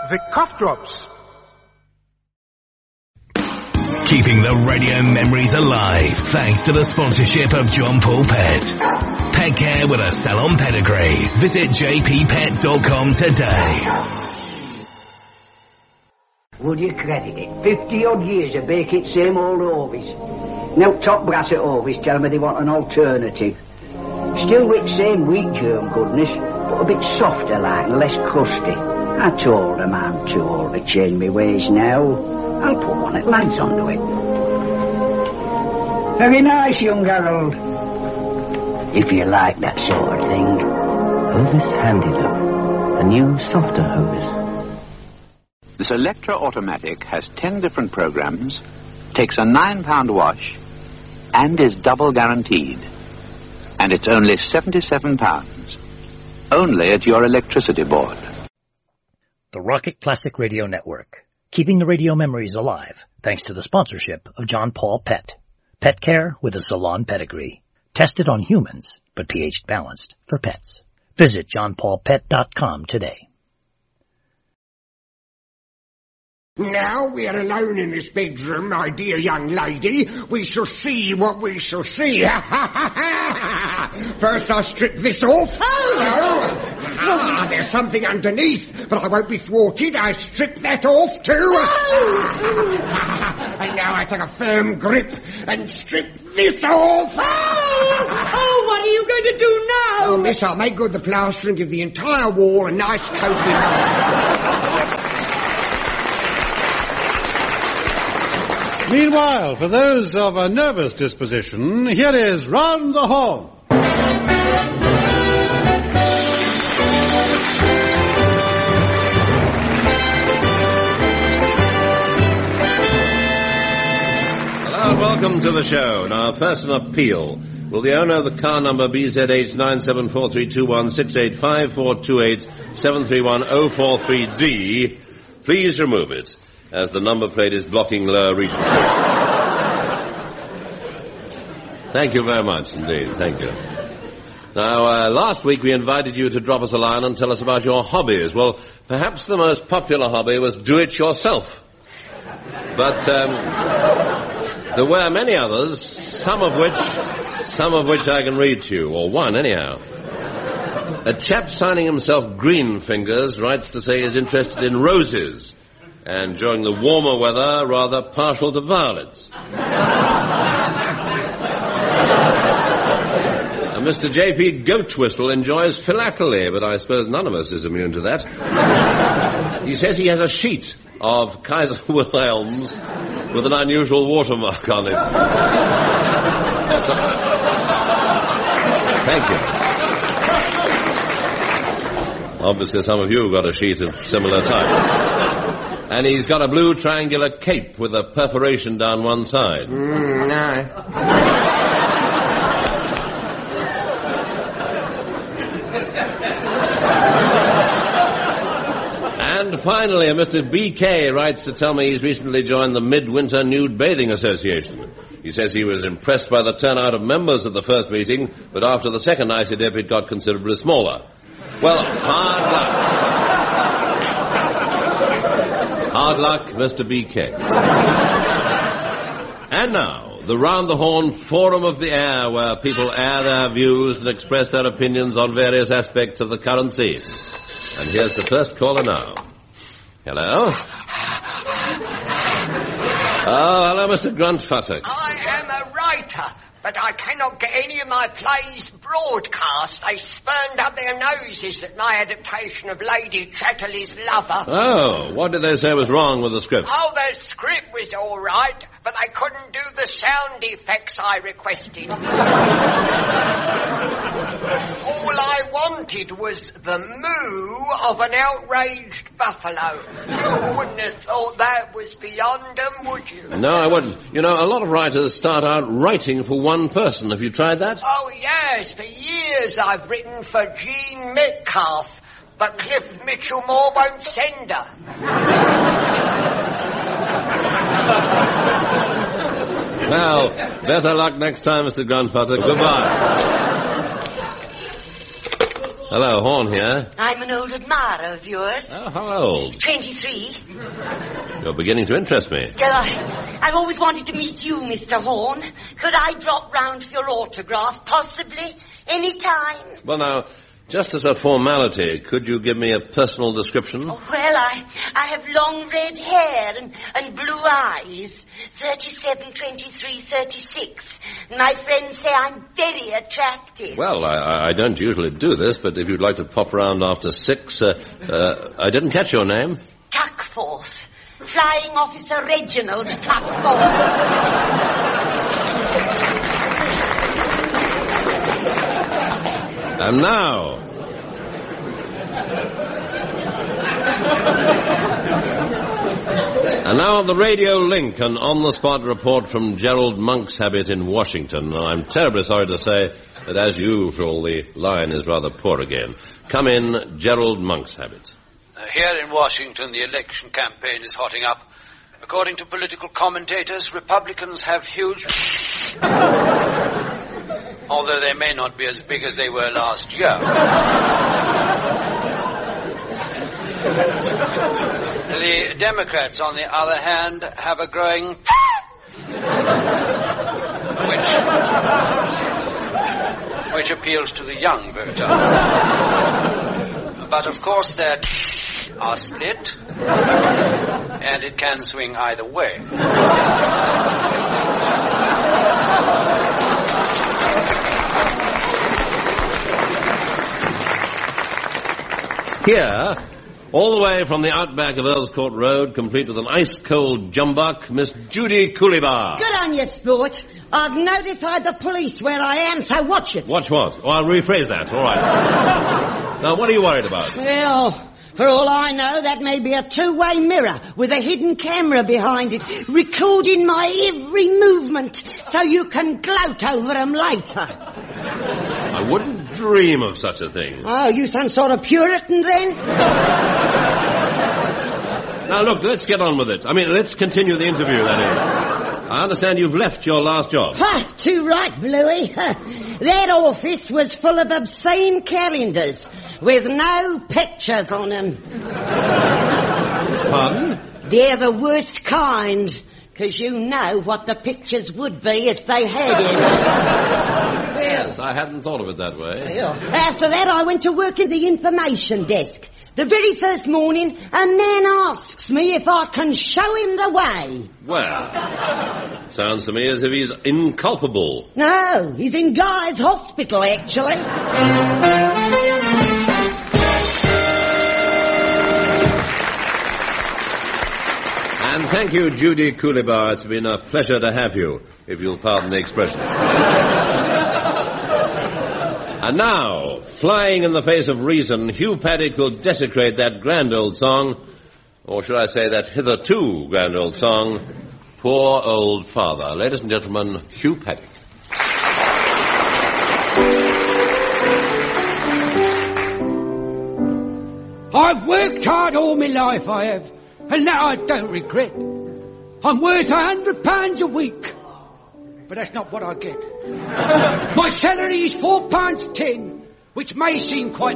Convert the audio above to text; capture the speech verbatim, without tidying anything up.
Vic Cough Drops. Keeping the radio memories alive thanks to the sponsorship of John Paul Pet. Pet care with a salon pedigree. Visit j p pet dot com today. Would you credit it? Fifty odd years of baking same old Ovis. Now top brass at Ovis tell me they want an alternative. Still with same wheat germ goodness, but a bit softer like and less crusty. I told them I'm too old to change my ways now. I'll put one at lights onto it. Very nice, young Harold. If you like that sort of thing. Hovis Handy Look. A new, softer Hovis. This Electra Automatic has ten different programs, takes a nine pound wash, and is double guaranteed. And it's only seventy-seven pounds. Only at your electricity board. The Rocket Classic Radio Network. Keeping the radio memories alive thanks to the sponsorship of John Paul Pet. Pet care with a salon pedigree. Tested on humans, but pH balanced for pets. Visit john paul pet dot com today. Now we are alone in this bedroom, my dear young lady. We shall see what we shall see. First I'll strip this off. Oh, ah, there's something underneath, but I won't be thwarted. I strip that off too. And now I take a firm grip and strip this off. Oh, what are you going to do now? Oh, miss, I'll make good the plaster and give the entire wall a nice coat of it. Meanwhile, for those of a nervous disposition, here is Round the Horn. Hello and welcome to the show. Now, first an appeal. Will the owner of the car number B Z H nine seven four three two one six eight five four two eight seven three one zero four three D please remove it, as the number plate is blocking Lower Regent Street. Thank you very much indeed, thank you. Now, uh, last week we invited you to drop us a line and tell us about your hobbies. Well, perhaps the most popular hobby was do-it-yourself. But um, there were many others, some of which, some of which I can read to you, or one anyhow. A chap signing himself Green Fingers writes to say he's interested in roses, and during the warmer weather, rather partial to violets. And Mister J P Goat Whistle enjoys philately, but I suppose none of us is immune to that. He says he has a sheet of Kaiser Wilhelms with an unusual watermark on it. So, thank you. Obviously some of you have got a sheet of similar type. And he's got a blue triangular cape with a perforation down one side. Mm, nice. And finally, a Mister B K writes to tell me he's recently joined the Midwinter Nude Bathing Association. He says he was impressed by the turnout of members at the first meeting, but after the second night it got considerably smaller. Well, hard luck. Hard luck, Mister B K. And now, the Round the Horn Forum of the Air, where people air their views and express their opinions on various aspects of the current scene. And here's the first caller now. Hello? Oh, hello, Mister Gruntfutter. I am a writer, but I cannot get any of my plays broadcast. They spurned up their noses at my adaptation of Lady Chatterley's Lover. Oh, what did they say was wrong with the script? Oh, the script was all right, but they couldn't do the sound effects I requested. All I wanted was the moo of an outraged buffalo. You wouldn't have thought that was beyond them, would you? No, I wouldn't. You know, a lot of writers start out writing for one person. Have you tried that? Oh, yes. For years I've written for Jean Metcalf, but Cliff Mitchell-Moore won't send her. Well, better luck next time, Mister Gunfutter. Goodbye. Hello, Horn here. I'm an old admirer of yours. Oh, how old? Twenty-three. You're beginning to interest me. Well, I, I've always wanted to meet you, Mister Horn. Could I drop round for your autograph, possibly? Any time? Well, now, just as a formality, could you give me a personal description? Oh, well, I I have long red hair and, and blue eyes. thirty-seven, twenty-three, thirty-six. My friends say I'm very attractive. Well, I, I don't usually do this, but if you'd like to pop around after six... Uh, uh, I didn't catch your name. Tuckforth. Flying Officer Reginald Tuckforth. And now... And now the radio link, an on-the-spot report from Gerald Monkshabit in Washington. I'm terribly sorry to say that, as usual, the line is rather poor again. Come in, Gerald Monkshabit. Uh, here in Washington, the election campaign is hotting up. According to political commentators, Republicans have huge... although they may not be as big as they were last year. The Democrats, on the other hand, have a growing... which... which appeals to the young voter. But, of course, their... are split, and it can swing either way. Here, all the way from the outback of Earl's Court Road, complete with an ice-cold jumbuck, Miss Judy Cooleybar. Good on you, sport. I've notified the police where I am, so watch it. Watch what? Oh, I'll rephrase that. All right. Now, what are you worried about? Well, for all I know, that may be a two-way mirror with a hidden camera behind it, recording my every movement, so you can gloat over them later. I wouldn't dream of such a thing. Oh, you some sort of Puritan, then? Now, look, let's get on with it. I mean, let's continue the interview, that is. I understand you've left your last job. Ha! Too right, Bluey. That office was full of obscene calendars with no pictures on them. Pardon? They're the worst kind, because you know what the pictures would be if they had any. Yes, I hadn't thought of it that way. After that, I went to work at the information desk. The very first morning, a man asks me if I can show him the way. Well, sounds to me as if he's inculpable. No, he's in Guy's Hospital, actually. And thank you, Judy Cooleybar. It's been a pleasure to have you, if you'll pardon the expression. And now, flying in the face of reason, Hugh Paddick will desecrate that grand old song, or should I say that hitherto grand old song, Poor Old Father. Ladies and gentlemen, Hugh Paddick. I've worked hard all my life, I have, and that I don't regret. I'm worth a hundred pounds a week, but that's not what I get. My salary is four pounds ten, which may seem quite